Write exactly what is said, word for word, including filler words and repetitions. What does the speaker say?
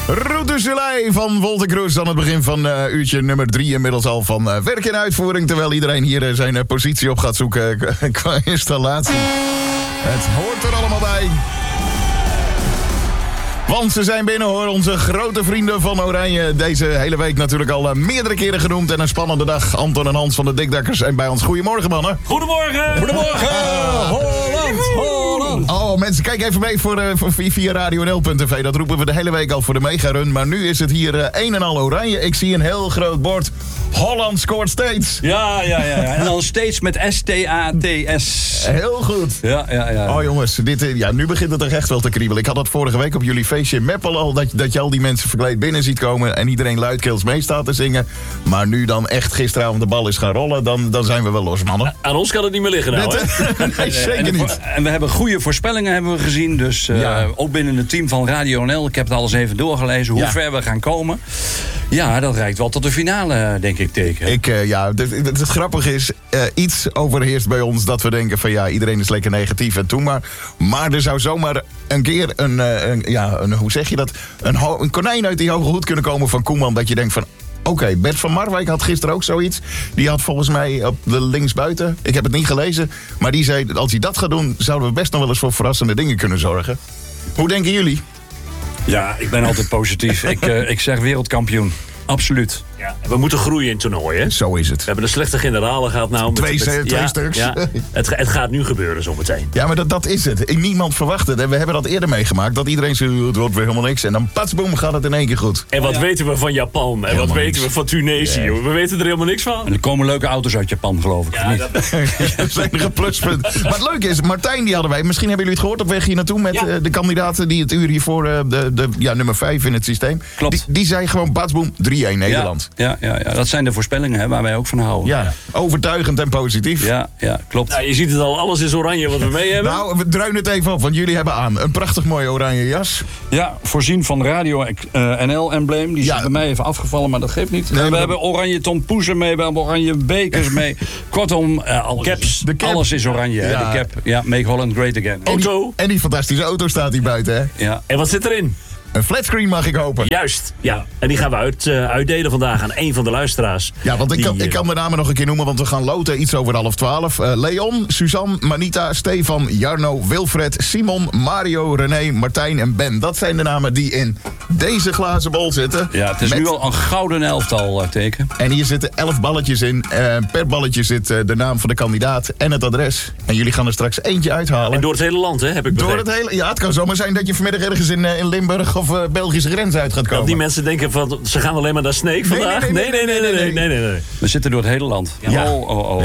Route Soleil van Wolter Kroes aan het begin van uh, uurtje nummer drie inmiddels al van uh, werk in uitvoering. Terwijl iedereen hier uh, zijn uh, positie op gaat zoeken uh, qua installatie. Het hoort er allemaal bij. Want ze zijn binnen hoor, onze grote vrienden van Oranje. Deze hele week natuurlijk al uh, meerdere keren genoemd. En een spannende dag. Anton en Hans van de Dikdakkers zijn bij ons. Goedemorgen mannen. Goedemorgen. Goedemorgen. Holland, Holland. Oh mensen, kijk even mee voor, uh, voor via radio n l punt t v. Dat roepen we de hele week al voor de megarun. Maar nu is het hier uh, een en al Oranje. Ik zie een heel groot bord. Holland scoort steeds. Ja, ja, ja, ja. En dan steeds met S T A T S. Heel goed. Ja, ja, ja. Oh jongens, dit, uh, ja, nu begint het er echt wel te kriebelen. Ik had dat vorige week op jullie feestje in Meppel al. Dat, dat je al die mensen verkleed binnen ziet komen. En iedereen luidkeels mee staat te zingen. Maar nu dan echt gisteravond de bal is gaan rollen. Dan, dan zijn we wel los mannen. Aan ons kan het niet meer liggen nou, hè? Nee, zeker en, niet. En we hebben goede voorspellingen hebben we gezien. Dus uh, Ja. ook binnen het team van Radio N L. Ik heb het alles even doorgelezen hoe Ja. ver we gaan komen. Ja, dat reikt wel tot de finale, denk ik, teken. Ik, uh, ja, het, het, het grappige is, uh, iets overheerst bij ons dat we denken van ja, iedereen is lekker negatief en toe maar. Maar er zou zomaar een keer een, uh, een ja, een, hoe zeg je dat, een, ho- een konijn uit die hoge hoed kunnen komen van Koeman. Dat je denkt van, oké, okay, Bert van Marwijk had gisteren ook zoiets. Die had volgens mij op de linksbuiten, ik heb het niet gelezen, maar die zei, als hij dat gaat doen, zouden we best nog wel eens voor verrassende dingen kunnen zorgen. Hoe denken jullie? Ja, ik ben altijd positief. ik, uh, ik zeg wereldkampioen. Absoluut. Ja, we moeten groeien in toernooien, hè? Zo is het. We hebben een slechte generalen gehad nou. Met, Twee, met, twee ja, stuks. Ja, het, het gaat nu gebeuren zometeen. Ja, maar dat, dat is het. Niemand verwacht het. En we hebben dat eerder meegemaakt. Dat iedereen zegt, het wordt weer helemaal niks. En dan patsboom gaat het in één keer goed. En wat weten we van Japan? En Helemaal wat weten niks. we van Tunesië? Ja. We weten er helemaal niks van. En er komen leuke auto's uit Japan, geloof ik. of Ja, niet? dat, Dat is een pluspunt. Maar het leuke is, Martijn die hadden wij. Misschien hebben jullie het gehoord op weg hier naartoe met Ja. uh, de kandidaten die het uur hiervoor, uh, de, de ja, nummer vijf in het systeem. Klopt. Die, die zei gewoon patsboom drie-een Nederland. Ja, ja, ja, dat zijn de voorspellingen hè, waar wij ook van houden. Ja, overtuigend en positief. ja, ja, klopt. nou, je ziet het al, alles is oranje wat we mee hebben. Nou, we druinen het even op, want jullie hebben aan een prachtig mooie oranje jas. Ja, voorzien van Radio uh, N L-embleem. Die is Ja. bij mij even afgevallen, maar dat geeft niet. Nee, En we maar- hebben oranje tompoezen mee, we hebben oranje bekers mee. Kortom, uh, alles, Caps. De cap. alles is oranje. Hè? Ja. De cap, ja, make Holland great again. En die, Auto. en die fantastische auto staat hier buiten, hè? Ja. En wat zit erin? Een flatscreen mag ik hopen. Juist, ja. En die gaan we uit, uh, uitdelen vandaag aan een van de luisteraars. Ja, want ik Die, kan, ik uh, kan de namen nog een keer noemen, want we gaan loten iets over half twaalf. Uh, Leon, Suzanne, Manita, Stefan, Jarno, Wilfred, Simon, Mario, René, Martijn en Ben. Dat zijn de namen die in deze glazen bol zitten. ja, het is Met- nu al een gouden elftal uh, teken. En hier zitten elf balletjes in. Uh, per balletje zit uh, de naam van de kandidaat en het adres. En jullie gaan er straks eentje uithalen. En door het hele land, hè, heb ik Door begrepen. het hele, ja, het kan zomaar zijn dat je vanmiddag ergens in, uh, in Limburg of uh, Belgische grens uit gaat Dat komen. die mensen denken van, ze gaan alleen maar naar Sneek vandaag. nee, nee, Nee, nee, nee, nee, nee, nee, nee, nee. We zitten door het hele land. Ja. Oh, oh, oh.